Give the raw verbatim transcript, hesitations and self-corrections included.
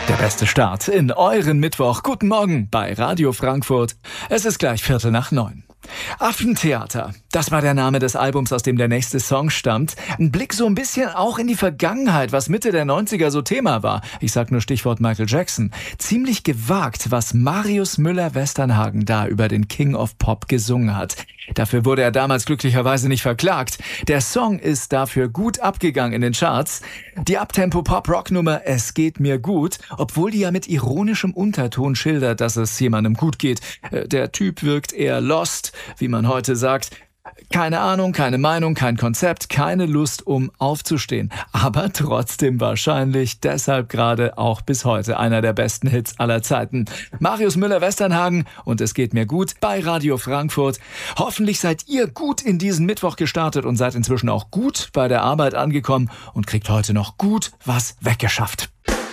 Der beste Start in euren Mittwoch. Guten Morgen bei Radio Frankfurt. Es ist gleich Viertel nach neun. Affentheater, das war der Name des Albums, aus dem der nächste Song stammt. Ein Blick so ein bisschen auch in die Vergangenheit, was Mitte der neunziger so Thema war. Ich sag nur Stichwort Michael Jackson. Ziemlich gewagt, was Marius Müller-Westernhagen da über den King of Pop gesungen hat. Dafür wurde er damals glücklicherweise nicht verklagt. Der Song ist dafür gut abgegangen in den Charts. Die Uptempo-Pop-Rock-Nummer Es geht mir gut, obwohl die ja mit ironischem Unterton schildert, dass es jemandem gut geht. Der Typ wirkt eher lost, wie man heute sagt. Keine Ahnung, keine Meinung, kein Konzept, keine Lust, um aufzustehen. Aber trotzdem wahrscheinlich deshalb gerade auch bis heute einer der besten Hits aller Zeiten. Marius Müller-Westernhagen und Es geht mir gut bei Radio Frankfurt. Hoffentlich seid ihr gut in diesen Mittwoch gestartet und seid inzwischen auch gut bei der Arbeit angekommen und kriegt heute noch gut was weggeschafft.